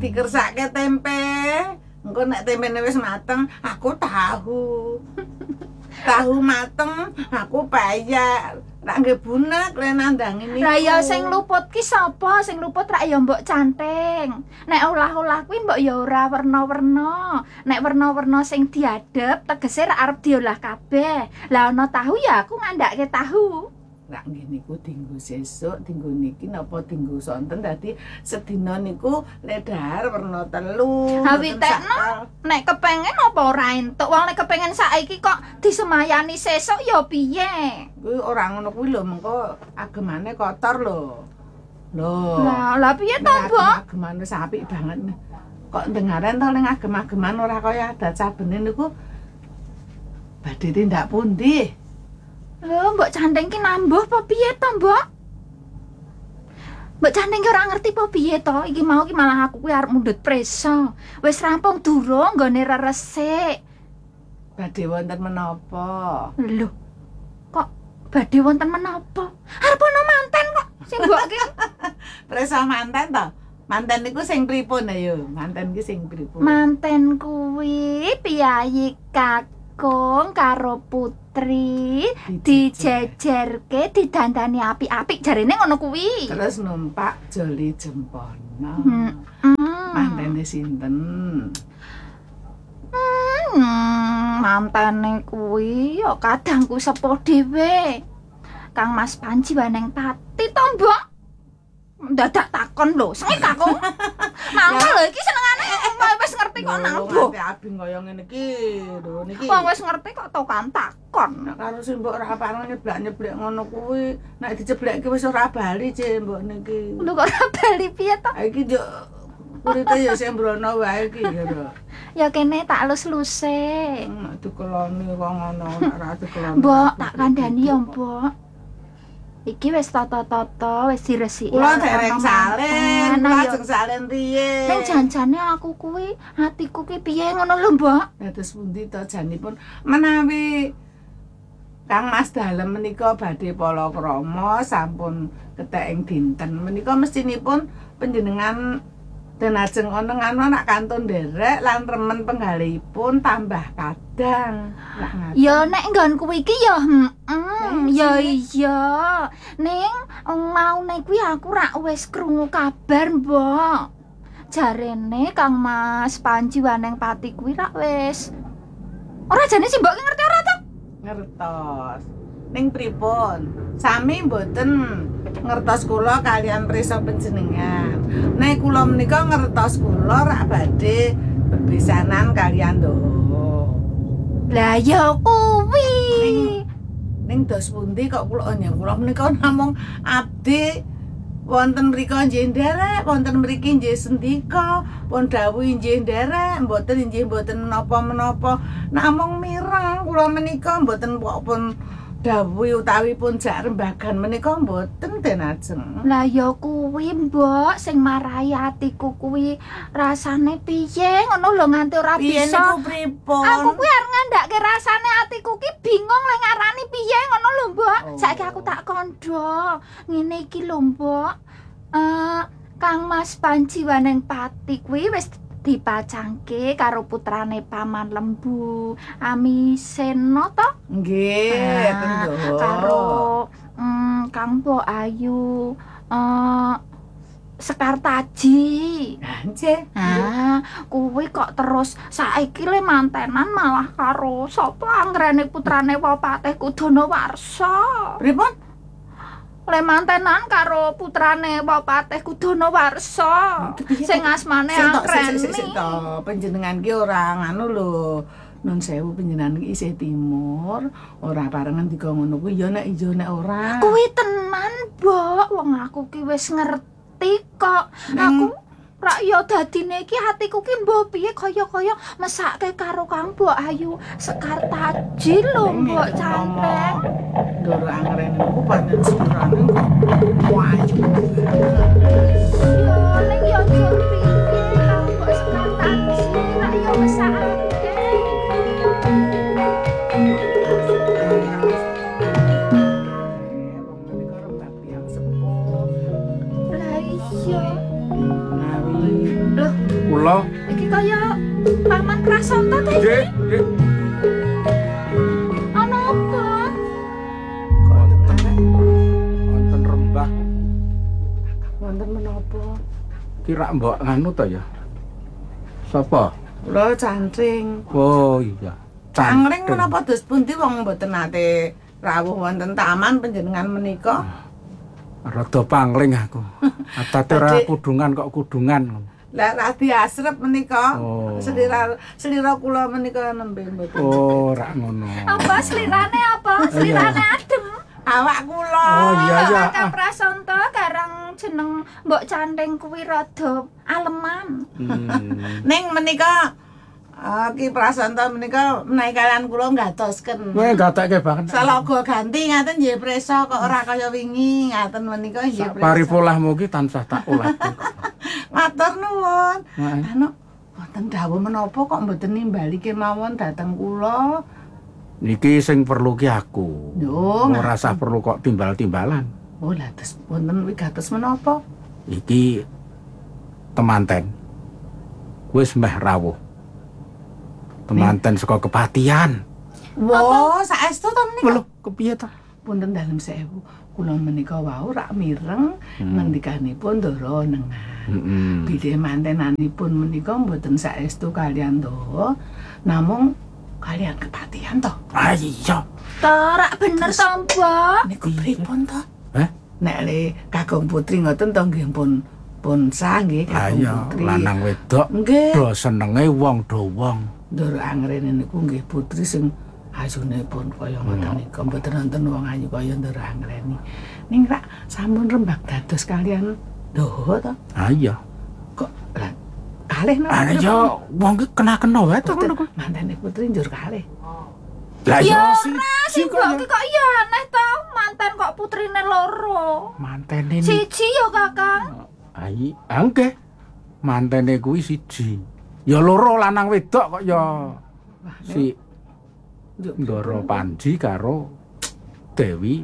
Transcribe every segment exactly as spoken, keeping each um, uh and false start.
dikersake tempe. Engko nek tempene wis mateng, aku tahu. Tahu mateng, aku payak. Rak nggih bunek le nandang ini. Lah ya sing luput ki sapa? Sing luput rak ya mbok canting. Nek olah-olah kuwi mbok ya ora werna-werna. Nek werna-werna sing diadep tegese rak arep diolah kabeh. Lah ana tahu ya aku ngandhake tahu. Rak nggih niku dinggo sesuk, dinggo niki napa dinggo sonten dadi sedina niku ledar werna telu. Ha witekno nek kepengen apa ora entuk. Wong nek kepengen saiki kok disemayani sesuk ya piye? Kuwi ora ngono kuwi lho, mengko agemane kotor lho. Lho. Lah, lah piye to, Mbok? Agemane apik banget. Kok dengaren to ning agem-ageman ora kaya adat sabene niku badhe tindak pundi? Lho, Mbok Candeng ki nambuh apa piye to, Mbok? Mbok Candeng ki ora ngerti apa piye to? Iki mau ki malah aku kuwi arep mundhut preso. Wis rampung durung nggone reresik. Badhe wonten menapa? Lho. Kok badhe wonten menapa? Arep ana manten kok sing Mbok ki. Preso manten to? Manten niku sing pripun ayo? Manten ki sing pripun? Manten kuwi piyayi kakung karo putri dijejerke didandani apik-apik jarene ngono kuwi. Terus numpak joli jempana. Hmm. Mantene sinten? Hmm, mantene kuwi ya kadangku sepuh dhewe. Kang Mas Panji Waneng Pati to, Mbok? Dadak takon lho, sengit aku. Mangkel lho iki senengane wis ngerti kok nambuh. Nek abing kaya ngene iki, lho niki. Wong wis ngerti kok tokan takon. Nek karo sing mbok ora pareng nyeblak-nyeblek ngono kuwi, nek diceblekke wis ora bali ce mbok niki. Lho kok ora bali piye to? Ha iki yo kurite ya sembrono wae iki lho. Ya kene tak lus-luse. Nek dikeloni kok ngono, nek ora dikeloni. Mbok tak kandhani ya, Mbok. Iki wis tata-tata, wis diresiki. Kula dereng salin, kula ajeng salin riye. Ning janjane aku kuwi atiku ki piye ngono lho, Mbok? Dados pundi to janipun menawi Kang Mas Dalem menika badhe palakrama sampun ketek ing dinten menika mestinipun panjenengan den ajeng ana nganu anak kantun nderek lan remen penggalihipun tambah kadang. Lah ngaten. Ya nek nggonku iki ya heeh, ya iya. Ning maune kuwi aku ra wis krungu kabar, Mbok. Jarene Kang Mas Panji Waneng Pati kuwi ra wis. Ora jane sih Mbok ki ngerti ora to? Ngertos. Ning pripun? Sami mboten ngertos kula kalian prisa panjenengan. Nek kula menika ngertos kula rak badhe bebesanan kalian do. Lah ya kuwi. Ning ning dos pundi kok kula nyang kula menika namung abdi wonten mrika nggih nderek, wonten mriki nggih sendika, pun dawuh nggih nderek, mboten nggih mboten menapa-menapa. Namung mireng kula menika mboten pun dawuh utawi pun jak rembagan menika mboten den ajeng. Lah ya kuwi, Mbok, sing marahi atiku kuwi rasane piye ngono lho nganti ora Piye bisa. niku pripun? Aku kuwi arep ngandhake rasane atiku ki bingung lek ngarani piye ngono lho, Mbok. Oh. Saiki aku tak kandha. Ngene iki lho, Mbok. Eh, Kang Mas Panji Waneng Pati kuwi wis dipacangke karo putrane Paman Lembu Amisena to? Nggih, Ah, tentu. karo mm, Kang Bo Ayu eh Sekar Taji. Anjir. Ah, kuwi kok terus saiki le mantenan malah karo sapa anggrene putrane Wapateh Kudonawarsa. Pripun? Le mantenan karo putrane Wapateh Kudonawarsa. Sing asmane Anggreni. Sik sik to, panjenengan ki ora nganu lho. Nun sewu panjenengan iki isih timur, ora parengan dika ngono kuwi ya nek iya nek ora. Kuwi tenan, Mbok. Wong aku ki wis ngerti kok. Aku rak ya dadine iki hatiku ki mbok piye kaya-kaya mesake karo Kang Mbok Ayu Sekar Taji lho, Mbok Candeng. Ndoro angren niku pancen sepurane waju. Yo ning yo njur piye Kang Mbok Sekar Taji rak ya mesake. Lah iya. Nawi. Loh, kula. Iki kaya Paman Prasanta ta iki? Nggih, nggih. Ana apa? Wonten rembak. Wonten menapa? Kira mbok nganu ta ya? Sapa? Kula Cantring. Oh iya. Cangling menapa dos pundi wong mboten nate rawuh wonten taman panjenengan menika? Rada pangling aku. Atate ora Tadi- kudungan kok kudungan. Lah radi asrep menika. Oh. Selira selira kula menika nembe mboten. Oh, ora ngono. Apa slirane apa? Slirane adem. Awak kula. Oh iya iya. Kakang Prasanta karang jeneng Mbok Cantring kuwi rada aleman. Hmm. Ning menika ah, Ki Prasanta menika menawi kalian kula ngatosken. Kowe gatekke banget. Salaga ganti ngaten nggih preso kok ora kaya wingi ngaten menika nggih preso. Paripolahmu ki tansah tak olah. Matur nuwun. Heeh. Anu wonten dawuh menapa kok mboten nimbali kemawon dhateng kula? Niki sing perlu ki aku. Yo, Ora usah perlu kok timbal-timbalan. Oh, lah terus wonten wigatos menapa? Iki temanten. Wis meh rawuh. Temanten saka kepatihan. Wah, saestu to menika. Lho, kepiye to? Punten dalem sewu. Kula menika wau rak mireng ngendikanipun Ndara Nengan. Heeh. Bilih mantenanipun menika mboten saestu kalian Ndawa, namung kalian kepatihan to. Ah iya. Ta rak bener to, Mbok? Niku pripun to? Eh? Nek le Kakung Putri ngoten to nggih pun pun sah nggih Ah Kakung iya, Putri. lanang wedok Nggih. do senenge wong do wong. Ndara Angrene niku nggih putri sing ayune pun kaya ngoten nika mboten wonten wong ayu kaya Ndara Angrene. Ning rak sampun rembag dados kalian Ndawa to? Ah iya. Kok lah kalih napa? Ah iya, wong ki kena-kena wae to ngono kuwi. Mantene putri njur kalih. Lah Ya iya ora si sing Mbok ki kok iya aneh to, manten kok putrine loro. mantene ni. Siji yo, Kakang. Ai, angke. Mantene kuwi siji. Ya loro lanang wedok kok ya si Njuk Ndara Panji karo Dewi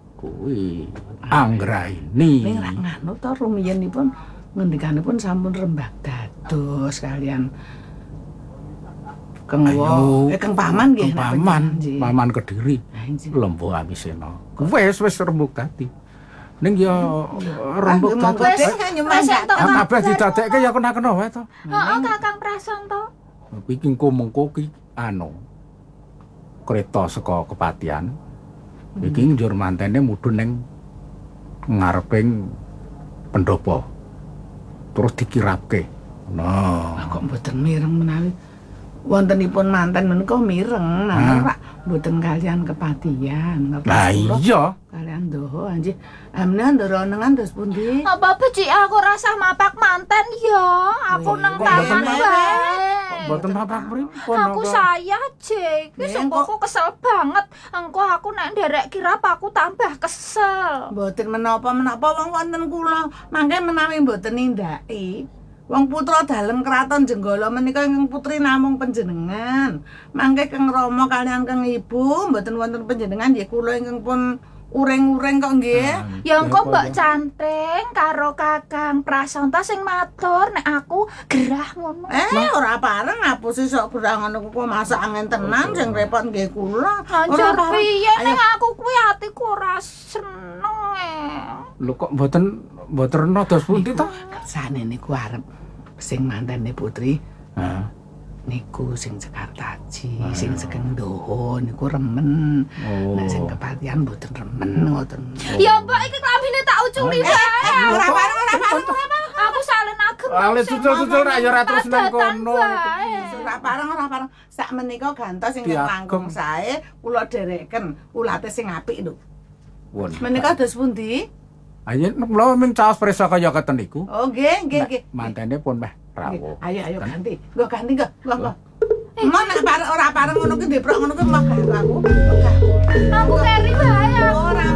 kuwi Anggraini. ning rak nganu to rumiyenipun ngendikanipun sampun rembag dados kalian Kang Ayo. Wo, eh Kang Paman nggih. Kang nek Paman, panjenengan, nggih. Paman Kediri. Ah, nggih. Lembu Amisena. Wis wis rembug dadi. Ning ya rembug Ah, monggo dadi. deh, kan nyuman Wes, dateng. entuk. Ah, kabeh didadekke ya kena-kena wae to. Heeh, Kakang Prasanta. Iki engko mengko ki anu kereta saka kepatihan. Iki njur mantene mudhun ning ngareping pendopo. Terus dikirapke. Nah, Ah, kok mboten mireng menawi wontenipun manten menika mireng nanging Hah? Pak mboten kalian kepatihan ngertos lah kula iya. kalian Ndawa anjih amne Ndara Nengan dos pundi Apa becik aku rasa mapak manten ya. Aku Wih, nang kok taman mboten wae. Mboten papak pripun. Aku apa? saya Jek, Nih, wis engko aku kesel banget. Engko aku nek nderek kirap aku tambah kesel. mboten menapa-menapa wong wonten kula mangke menawi mboten nindaki wong putra dalem kraton Jenggala menika ingkang putri namung panjenengan mangke Kang Rama kalian Kang Ibu mboten wonten panjenengan nggih kula ingkang pun uring-uring kok nggih. Ya engko Mbok Cantring karo Kakang Prasanta sing matur nek aku gerah ngono. Eh, ora pareng ngapusi sok gerah ngono kok masak angin tenan sing repot nggih kula. Hancur pareng. piye Ayo. ning aku kuwi atiku ora seneng e. Lho kok mboten mboten rena dos pundi to? Kersane niku arep sing mantene putri Heeh. niku sing Jakartaji, sing Sekeng Doho niku remen. Oh. Nek sing kepatihan mboten remen ngoten. Ya Mbok iki klambine tak uculi wae. Ora pareng, ora pareng, ora pareng. Aku salen agem. Ale cucul-cucul rak ya ora terus nang kono. Ora pareng, ora pareng. Sak menika gantos sing Diagem. langkung sae kula dereken. Ulate sing apik lho. Pun. Menika dos pundi? Ayo kula ming caos presa kaya keten niku. Oh, nggih, nggih, nggih. Mantene pun meh rawuh. Ayo ayo ganti. Nggo ganti nggo. Nggo nggo. Mau nek pareng ora pareng ngono ki deprok ngono ki mah gak aku. Gak aku. Aku keri wae. Ora